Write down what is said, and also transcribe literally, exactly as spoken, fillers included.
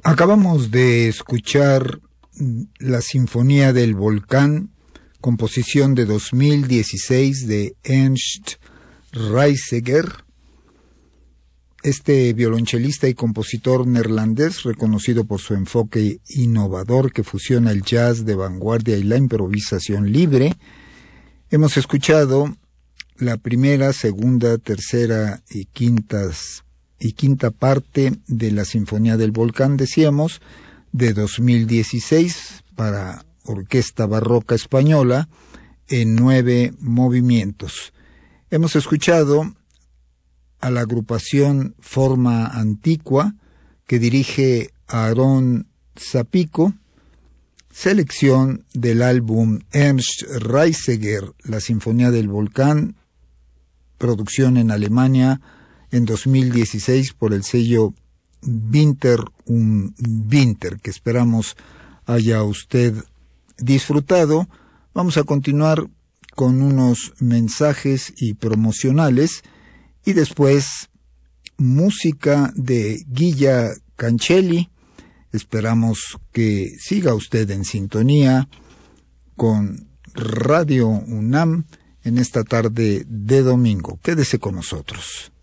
Acabamos de escuchar la Sinfonía del Volcán, composición de dos mil dieciséis de Ernst Reiseger. Este violonchelista y compositor neerlandés, reconocido por su enfoque innovador que fusiona el jazz de vanguardia y la improvisación libre. Hemos escuchado la primera, segunda, tercera y quintas y quinta parte de la Sinfonía del Volcán, decíamos, de dos mil dieciséis para Orquesta Barroca Española en nueve movimientos. Hemos escuchado a la agrupación Forma Antigua, que dirige Aaron Zapico, selección del álbum Ernst Reiseger, la Sinfonía del Volcán, producción en Alemania en dos mil dieciséis por el sello Winter um Winter, que esperamos haya usted disfrutado. Vamos a continuar con unos mensajes y promocionales y después música de Guilla Cancelli. Esperamos que siga usted en sintonía con Radio UNAM en esta tarde de domingo. Quédese con nosotros.